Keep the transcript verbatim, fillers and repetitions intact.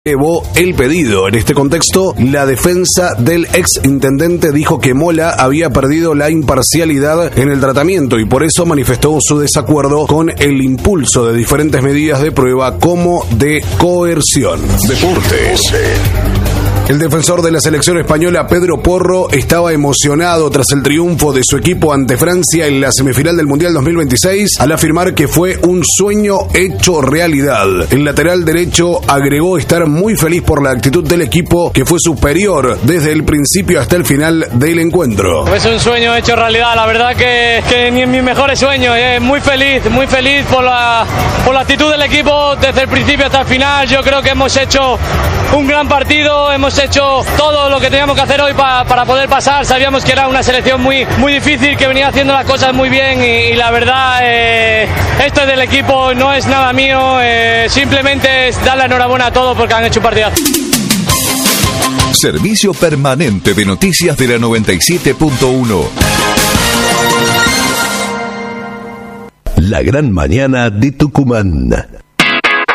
Llevó el pedido. En este contexto, la defensa del ex intendente dijo que Mola había perdido la imparcialidad en el tratamiento y por eso manifestó su desacuerdo con el impulso de diferentes medidas de prueba como de coerción. Deportes. El defensor de la selección española, Pedro Porro, estaba emocionado tras el triunfo de su equipo ante Francia en la semifinal del Mundial dos mil veintiséis, al afirmar que fue un sueño hecho realidad. El lateral derecho agregó estar muy feliz por la actitud del equipo, que fue superior desde el principio hasta el final del encuentro. Es un sueño hecho realidad, la verdad que, que ni en mis mejores sueños. Eh, muy feliz, muy feliz por la, por la actitud del equipo desde el principio hasta el final. Yo creo que hemos hecho un gran partido, hemos hecho todo lo que teníamos que hacer hoy pa, para poder pasar. Sabíamos que era una selección muy, muy difícil, que venía haciendo las cosas muy bien y, y la verdad, eh, esto es del equipo, no es nada mío, eh, simplemente es dar la enhorabuena a todos porque han hecho un partidazo. Servicio permanente de noticias de la noventa y siete punto uno. La gran mañana de Tucumán.